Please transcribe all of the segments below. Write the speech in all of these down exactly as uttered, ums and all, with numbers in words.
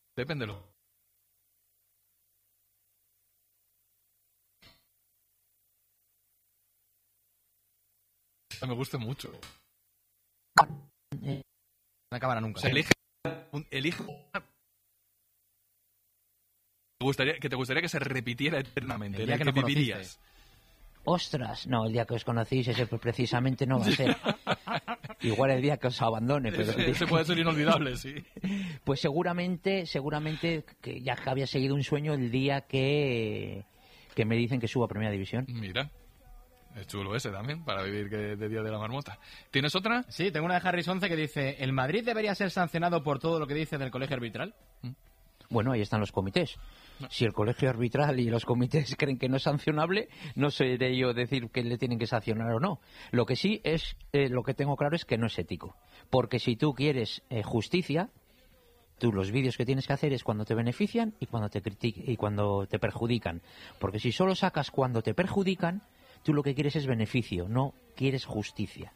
Depende de lo... Me gusta mucho. No acabará nunca. O sea, elige... elige... Te gustaría, que te gustaría que se repitiera eternamente. El día el que que nos vivirías. Ostras, no, el día que os conocéis ese precisamente no va a ser. Igual el día que os abandone, pero... Ese, ese puede ser inolvidable, sí. Pues seguramente, seguramente que ya había seguido un sueño el día que, que me dicen que subo a Primera División. Mira, es chulo ese también, para vivir que de Día de la Marmota. ¿Tienes otra? Sí, tengo una de Harris once que dice: ¿el Madrid debería ser sancionado por todo lo que dice del colegio arbitral? Bueno, ahí están los comités. Si el colegio arbitral y los comités creen que no es sancionable, no seré yo decir que le tienen que sancionar o no. Lo que sí es, eh, lo que tengo claro es que no es ético. Porque si tú quieres eh, justicia, tú los vídeos que tienes que hacer es cuando te benefician y cuando te critican y cuando te perjudican. Porque si solo sacas cuando te perjudican, tú lo que quieres es beneficio, no quieres justicia.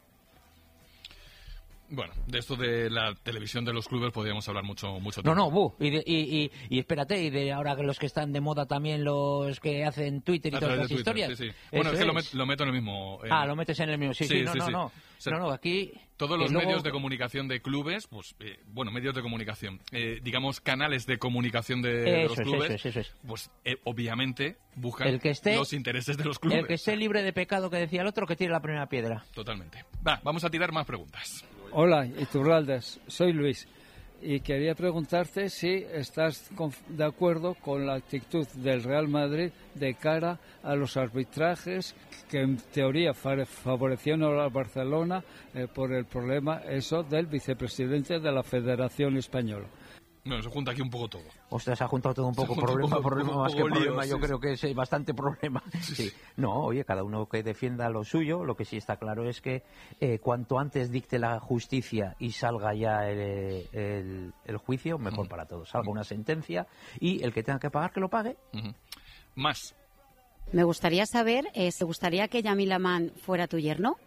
Bueno, de esto de la televisión de los clubes podríamos hablar mucho mucho No, tiempo. no, bu, y, de- y, y, y espérate, y de ahora que los que están de moda también los que hacen Twitter y A todas través las de Twitter, historias. sí, sí. Bueno, Eso es que lo, es. met- lo meto en el mismo... en- Ah, lo metes en el mismo, sí, sí, Sí, no, sí, no, sí. no, O sea, no, no, aquí... Todos que los luego- medios de comunicación de clubes, pues, eh, bueno, medios de comunicación, eh, digamos, canales de comunicación de, de Eso los es, clubes, eso es, eso es. pues, eh, obviamente, buscan El que esté- los intereses de los clubes. El que esté libre de pecado, que decía el otro, que tire la primera piedra. Totalmente. Va, vamos a tirar más preguntas. Hola, Iturraldes, soy Luis y quería preguntarte si estás conf- de acuerdo con la actitud del Real Madrid de cara a los arbitrajes que en teoría fa- favorecieron al Barcelona eh, por el problema eso del vicepresidente de la Federación Española. Bueno, se junta aquí un poco todo. Ostras, se ha juntado todo un Se poco junta un problema, poco- problema, un más que poco lío, problema, sí, yo sí. creo que es eh, bastante problema. Sí, Sí. sí. No, oye, cada uno que defienda lo suyo, lo que sí está claro es que eh, cuanto antes dicte la justicia y salga ya el, el- el juicio, mejor Mm. para todos. Salga una sentencia y el que tenga que pagar, que lo pague. Ujú. Más. Me gustaría saber, eh, ¿te gustaría que Yamil Aman fuera tu yerno?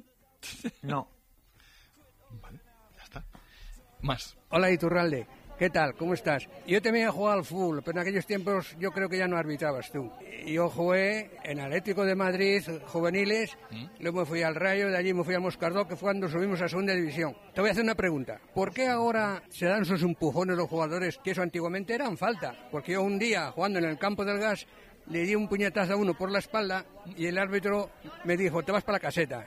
No. Vale, ya está. Más. Hola Iturralde, ¿qué tal? ¿Cómo estás? Yo también he jugado al fútbol, pero en aquellos tiempos yo creo que ya no arbitrabas tú. Yo jugué en Atlético de Madrid, juveniles, ¿Mm? luego me fui al Rayo, de allí me fui a Moscardó, que fue cuando subimos a segunda división. Te voy a hacer una pregunta. ¿Por qué ahora se dan esos empujones los jugadores que eso antiguamente eran falta? Porque yo un día, jugando en el campo del Gas, le di un puñetazo a uno por la espalda y el árbitro me dijo, te vas para la caseta.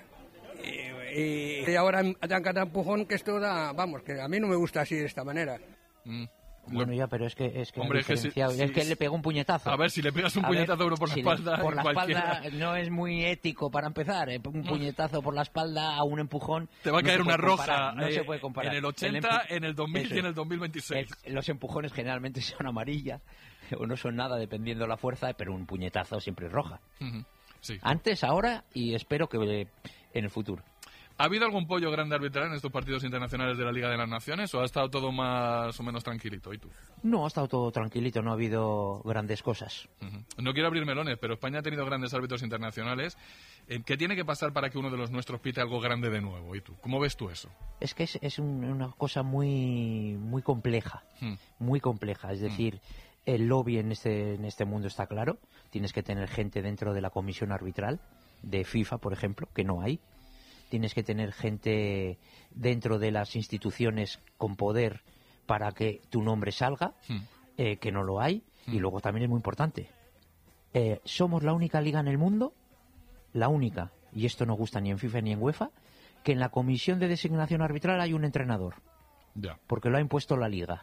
Y, y ahora dan cada empujón que esto da, vamos, que a mí no me gusta así de esta manera. Mm. Bueno, ya, pero es que es que, Hombre, ha es que si- diferenciado. si- es que él le pegó un puñetazo. A ver, si le pegas un A ver, puñetazo a uno por la si le- espalda, por la cualquiera- espalda no es muy ético para empezar. eh, Un puñetazo por la espalda a un empujón. Te va a no caer se una puede roja comparar, No eh, se puede comparar. en el ochenta, empu- en el dos mil Eso y en es. el dos mil veintiséis. El- los empujones generalmente son amarillas o no son nada dependiendo de la fuerza, pero un puñetazo siempre es roja. Ujú. Sí. Antes, ahora y espero que eh, en el futuro. ¿Ha habido algún pollo grande arbitral en estos partidos internacionales de la Liga de las Naciones o ha estado todo más o menos tranquilito? ¿Y tú? No, ha estado todo tranquilito, no ha habido grandes cosas. Ujú. No quiero abrir melones, pero España ha tenido grandes árbitros internacionales. Eh, ¿Qué tiene que pasar para que uno de los nuestros pite algo grande de nuevo? ¿Y tú? ¿Cómo ves tú eso? Es que es, es un- una cosa muy, muy compleja, Hmm. muy compleja. Es decir, el lobby en este, en este mundo está claro. Tienes que tener gente dentro de la comisión arbitral, de FIFA, por ejemplo, que no hay. Tienes que tener gente dentro de las instituciones con poder para que tu nombre salga, Hmm. eh, que no lo hay. Y luego también es muy importante. eh, somos la única liga en el mundo, la única, y esto no gusta ni en FIFA ni en UEFA, que en la comisión de designación arbitral hay un entrenador, Ya. porque lo ha impuesto la liga.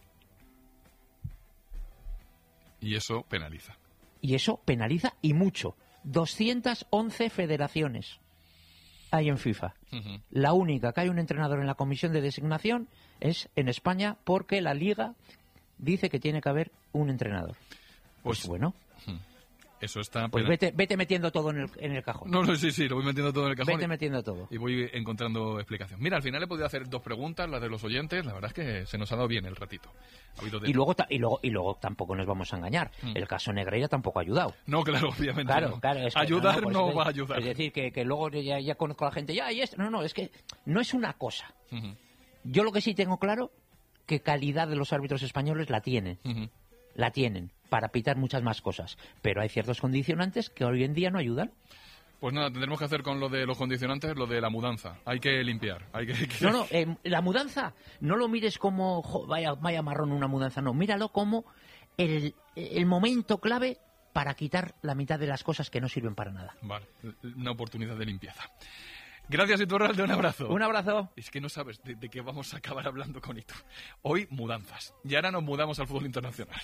Y eso penaliza. Y eso penaliza y mucho. doscientas once federaciones hay en FIFA. Ujú. La única que hay un entrenador en la comisión de designación es en España, porque la liga dice que tiene que haber un entrenador. Pues, Pues, bueno, eso está... pues pena- vete, vete metiendo todo en el, en el cajón. No, no, sí, sí, lo voy metiendo todo en el cajón. Vete y- metiendo todo. Y voy encontrando explicación. Mira, al final he podido hacer dos preguntas, las de los oyentes. La verdad es que se nos ha dado bien el ratito. Ha habido de- Y luego, ta- y luego y luego tampoco nos vamos a engañar. Mm. El caso Negreira tampoco ha ayudado. No, claro, obviamente Claro, no. claro. Es que Ayudar por no, eso va a es- ayudar. Es decir, que, que luego ya, ya conozco a la gente, ya, y esto. No, no, es que no es una cosa. Ujú. Yo lo que sí tengo claro que calidad de los árbitros españoles la tienen. Uh-huh. La tienen para pitar muchas más cosas. Pero hay ciertos condicionantes que hoy en día no ayudan. Pues nada, tendremos que hacer con lo de los condicionantes, lo de la mudanza. Hay que limpiar. Hay que... No, no, eh, la mudanza, no lo mires como, jo, vaya, vaya marrón una mudanza, no. Míralo como el, el momento clave para quitar la mitad de las cosas que no sirven para nada. Vale, una oportunidad de limpieza. Gracias, Iturralde, un abrazo. Un abrazo. Es que no sabes de, de qué vamos a acabar hablando con Itu. Hoy, mudanzas. Y ahora nos mudamos al fútbol internacional.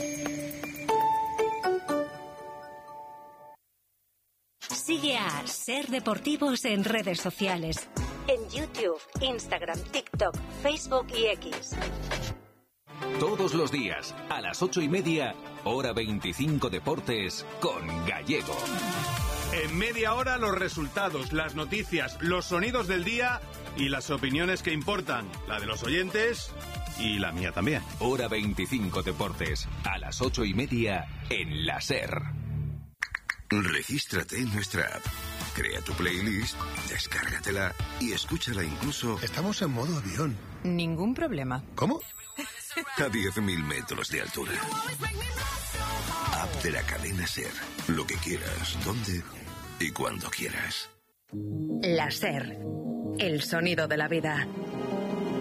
Sigue a Ser Deportivos en redes sociales. En YouTube, Instagram, TikTok, Facebook y X. Todos los días, a las ocho y media, hora veinticinco Deportes, con Gallego. En media hora los resultados, las noticias, los sonidos del día y las opiniones que importan. La de los oyentes y la mía también. Hora veinticinco Deportes, a las ocho y media, en la SER. Regístrate en nuestra app. Crea tu playlist, descárgatela y escúchala incluso... Estamos en modo avión. Ningún problema. ¿Cómo? A diez mil metros de altura. App de la cadena SER. Lo que quieras, donde y cuando quieras. La SER. El sonido de la vida.